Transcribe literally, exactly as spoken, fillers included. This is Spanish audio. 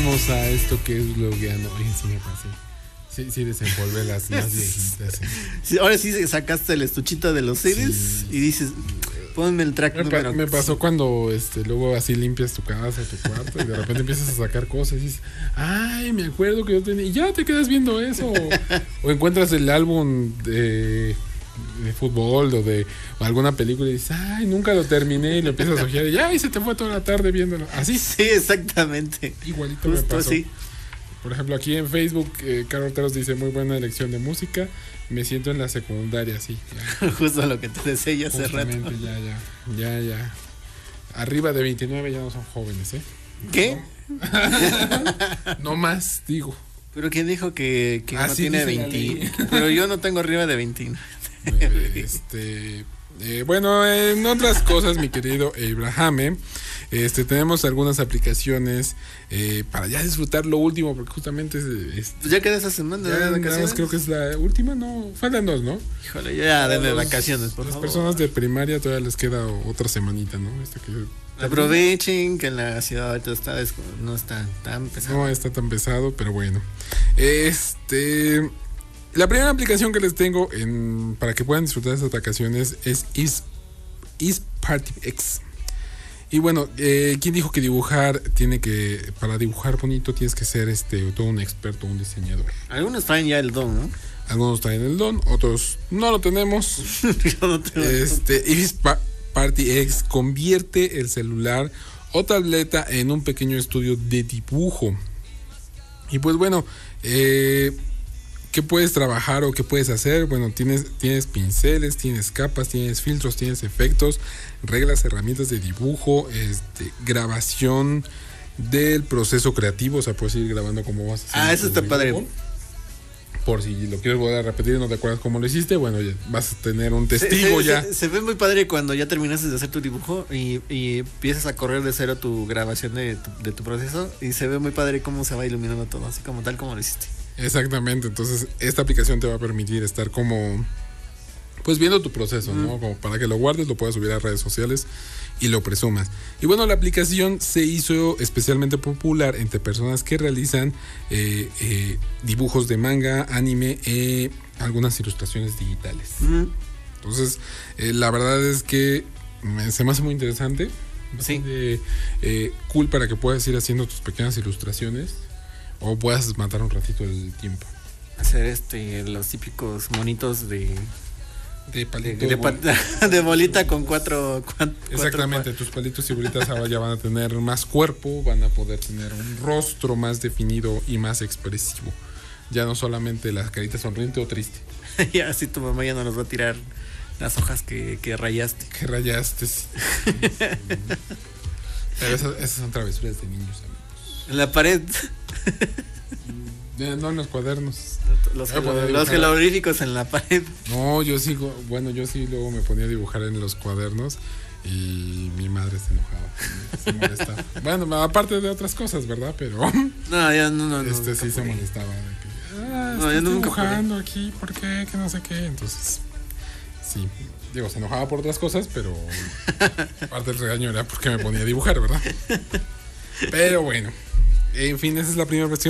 pasamos a esto que es blogueando. Oye, sí me pasé. Sí, sí desenvolve las más viejitas. Sí. Sí, ahora sí sacaste el estuchito de los C Ds sí. Y dices, ponme el track me, número. Pa, me pasó cuando este, luego así limpias tu casa, tu cuarto, y de repente empiezas a sacar cosas y dices, ay, me acuerdo que yo tenía. Y ya te quedas viendo eso. O, o encuentras el álbum de, de fútbol o de o alguna película y dices, ay, nunca lo terminé. Y lo empiezas a ojear y ya, y se te fue toda la tarde viéndolo. Así. Sí, exactamente. Igualito Justo me pasó. Así. Por ejemplo, aquí en Facebook, eh, Carlos Teros dice, muy buena elección de música. Me siento en la secundaria, sí. Ya. Justo lo que te decía ya hace rato. Ya, ya, ya, ya. Arriba de veintinueve ya no son jóvenes, ¿eh? ¿Qué? No, no más, digo. Pero ¿quién dijo que, que ah, no sí, tiene veinte? Pero yo no tengo arriba de veintinueve. Este... Eh, bueno, en otras cosas, mi querido Abraham, este, tenemos algunas aplicaciones eh, para ya disfrutar lo último, porque justamente es, pues ya queda esa semana ya, de vacaciones. Creo que es la última, no, faltan dos, ¿no? Híjole, ya denme vacaciones, por las favor. Las personas de primaria todavía les queda otra semanita, ¿no? Este que aprovechen que en la ciudad ahorita está, no está tan pesado. No está tan pesado, pero bueno. Este... La primera aplicación que les tengo en, para que puedan disfrutar de estas vacaciones es Is, Is Party X. Y bueno, eh, ¿quién dijo que dibujar tiene que, para dibujar bonito tienes que ser este todo un experto, un diseñador? Algunos traen ya el don, ¿no? Algunos traen el don, otros no lo tenemos. Yo no tengo este Is pa- Party X convierte el celular o tableta en un pequeño estudio de dibujo. Y pues bueno, eh... ¿qué puedes trabajar o qué puedes hacer? Bueno, tienes, tienes pinceles, tienes capas, tienes filtros, tienes efectos, reglas, herramientas de dibujo, este, grabación del proceso creativo, o sea, puedes ir grabando cómo vas a hacer. Ah, eso está dibujo. padre. Por si lo quieres volver a repetir y no te acuerdas cómo lo hiciste, bueno, ya vas a tener un testigo se, se, ya. Se, se ve muy padre cuando ya terminaste de hacer tu dibujo y, y empiezas a correr de cero tu grabación de tu, de tu proceso y se ve muy padre cómo se va iluminando todo, así como tal como lo hiciste. Exactamente, entonces esta aplicación te va a permitir estar como pues viendo tu proceso, mm. ¿no? Como para que lo guardes, lo puedas subir a redes sociales y lo presumas. Y bueno, la aplicación se hizo especialmente popular entre personas que realizan eh, eh, dibujos de manga, anime e algunas ilustraciones digitales. Mm. Entonces, eh, la verdad es que me, se me hace muy interesante. Sí. Eh, eh, cool para que puedas ir haciendo tus pequeñas ilustraciones. O puedas matar un ratito el tiempo. Hacer este los típicos monitos de de palito de, de, bol- de, de bolita con cuatro, cuatro exactamente, cuatro. Tus palitos y bolitas ahora ya van a tener más cuerpo, van a poder tener un rostro más definido y más expresivo. Ya no solamente la carita sonriente o triste. Y así tu mamá ya no nos va a tirar las hojas que, que rayaste. Que rayaste. Sí. Pero esas, esas son travesuras de niños, amigos. En la pared. No en los cuadernos. Los, los, los jeroglíficos en la pared. No, yo sigo, bueno, yo sí luego me ponía a dibujar en los cuadernos y mi madre se enojaba, se molestaba. Bueno, aparte de otras cosas, ¿verdad? Pero no, ya no, no, este no, sí se molestaba de que, ah, no, estás yo dibujando aquí, ¿por qué? Que no sé qué. Entonces, sí, digo, se enojaba por otras cosas, pero parte del regaño era porque me ponía a dibujar, ¿verdad? Pero bueno, en fin, esa es la primera versión.